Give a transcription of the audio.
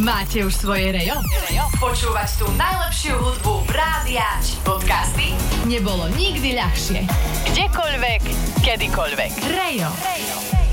Máte už svoje Rejo? Počúvať tú najlepšiu hudbu rádia či podcasty nebolo nikdy ľahšie. Kdekoľvek, kedykoľvek. Rejo.